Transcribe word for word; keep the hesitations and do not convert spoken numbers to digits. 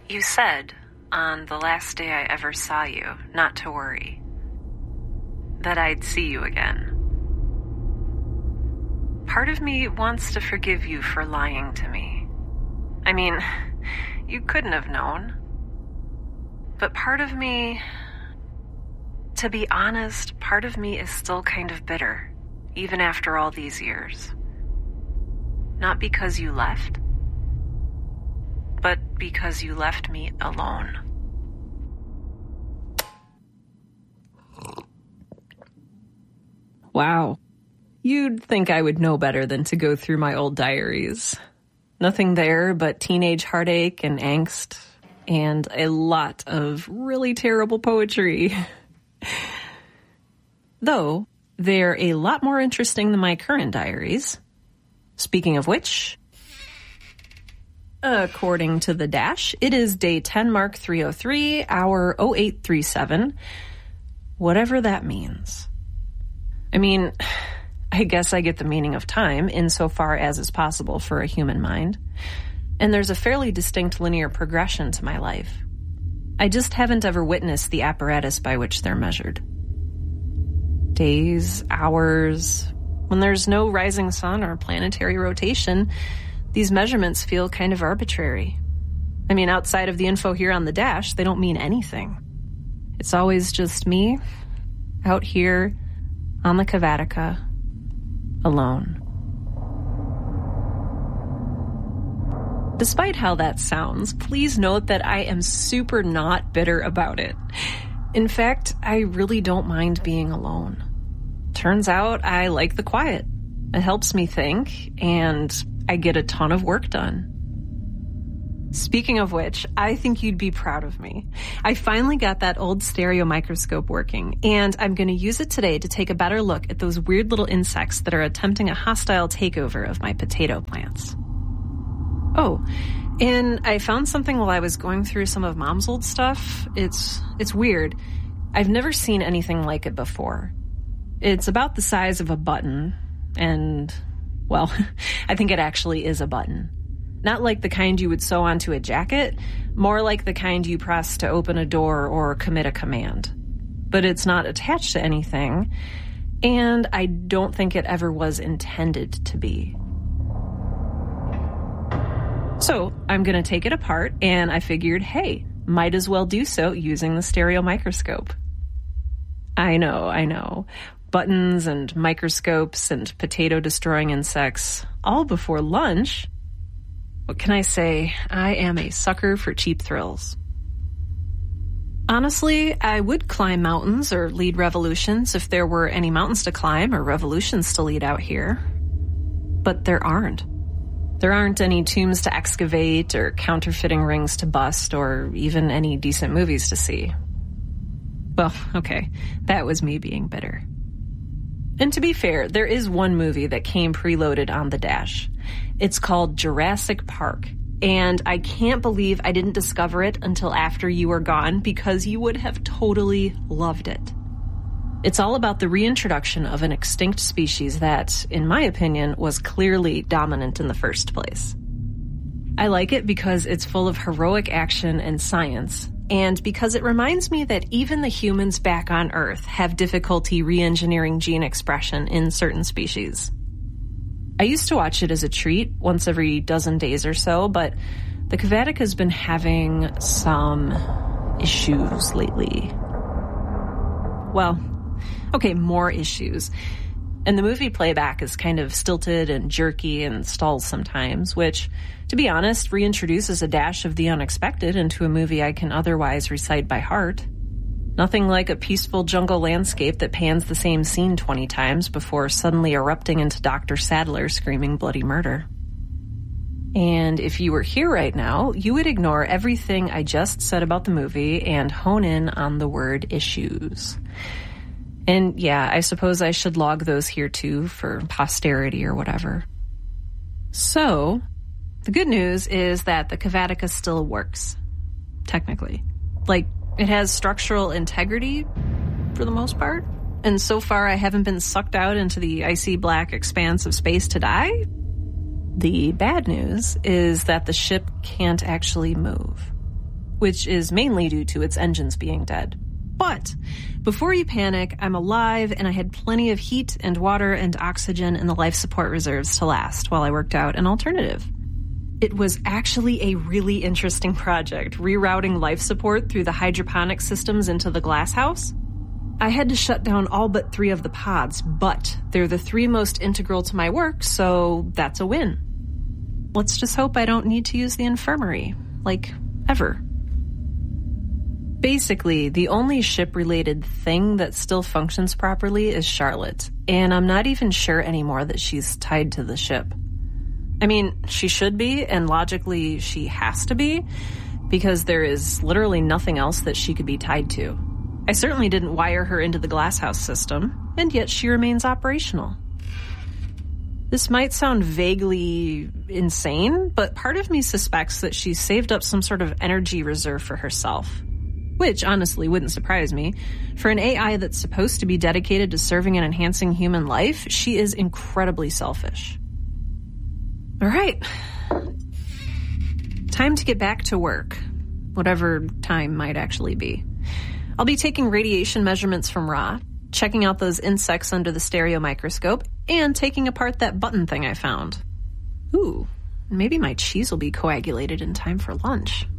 You said, on the last day I ever saw you, not to worry. That I'd see you again. Part of me wants to forgive you for lying to me. I mean, you couldn't have known. But part of me, to be honest, part of me is still kind of bitter, even after all these years. Not because you left, but because you left me alone. Wow. You'd think I would know better than to go through my old diaries. Nothing there but teenage heartache and angst, and a lot of really terrible poetry. Though, they're a lot more interesting than my current diaries. Speaking of which, according to the Dash, it is day ten mark three oh three, hour oh eight thirty-seven. Whatever that means. I mean, I guess I get the meaning of time insofar as is possible for a human mind. And there's a fairly distinct linear progression to my life. I just haven't ever witnessed the apparatus by which they're measured. Days, hours, when there's no rising sun or planetary rotation, these measurements feel kind of arbitrary. I mean, outside of the info here on the Dash, they don't mean anything. It's always just me, out here, on the Kavatica, alone. Despite how that sounds, please note that I am super not bitter about it. In fact, I really don't mind being alone. Turns out I like the quiet. It helps me think, and I get a ton of work done. Speaking of which, I think you'd be proud of me. I finally got that old stereo microscope working, and I'm going to use it today to take a better look at those weird little insects that are attempting a hostile takeover of my potato plants. Oh, and I found something while I was going through some of Mom's old stuff. It's it's weird. I've never seen anything like it before. It's about the size of a button, and, well, I think it actually is a button. Not like the kind you would sew onto a jacket, more like the kind you press to open a door or commit a command. But it's not attached to anything, and I don't think it ever was intended to be. So I'm going to take it apart, and I figured, hey, might as well do so using the stereo microscope. I know, I know. Buttons and microscopes and potato-destroying insects, all before lunch. What can I say? I am a sucker for cheap thrills. Honestly, I would climb mountains or lead revolutions if there were any mountains to climb or revolutions to lead out here. But there aren't. There aren't any tombs to excavate or counterfeiting rings to bust or even any decent movies to see. Well, okay, that was me being bitter. And to be fair, there is one movie that came preloaded on the Dash. It's called Jurassic Park, and I can't believe I didn't discover it until after you were gone because you would have totally loved it. It's all about the reintroduction of an extinct species that, in my opinion, was clearly dominant in the first place. I like it because it's full of heroic action and science, and because it reminds me that even the humans back on Earth have difficulty re-engineering gene expression in certain species. I used to watch it as a treat once every dozen days or so, but the Kavatica's been having some issues lately. Well, okay, more issues. And the movie playback is kind of stilted and jerky and stalls sometimes, which, to be honest, reintroduces a dash of the unexpected into a movie I can otherwise recite by heart. Nothing like a peaceful jungle landscape that pans the same scene twenty times before suddenly erupting into Doctor Sadler screaming bloody murder. And if you were here right now, you would ignore everything I just said about the movie and hone in on the word issues. And yeah, I suppose I should log those here too for posterity or whatever. So, the good news is that the Kavatica still works. Technically. Like, it has structural integrity for the most part. And so far I haven't been sucked out into the icy black expanse of space to die. The bad news is that the ship can't actually move. which is mainly due to its engines being dead. But before you panic, I'm alive and I had plenty of heat and water and oxygen in the life support reserves to last while I worked out an alternative. It was actually a really interesting project, rerouting life support through the hydroponic systems into the glass house. I had to shut down all but three of the pods, but they're the three most integral to my work, so that's a win. Let's just hope I don't need to use the infirmary, like, ever. Basically, the only ship-related thing that still functions properly is Charlotte, and I'm not even sure anymore that she's tied to the ship. I mean, she should be, and logically she has to be, because there is literally nothing else that she could be tied to. I certainly didn't wire her into the glasshouse system, and yet she remains operational. This might sound vaguely insane, but part of me suspects that she's saved up some sort of energy reserve for herself. Which, honestly, wouldn't surprise me. For an A I that's supposed to be dedicated to serving and enhancing human life, she is incredibly selfish. All right. Time to get back to work. Whatever time might actually be. I'll be taking radiation measurements from Ra, checking out those insects under the stereo microscope, and taking apart that button thing I found. Ooh, maybe my cheese will be coagulated in time for lunch.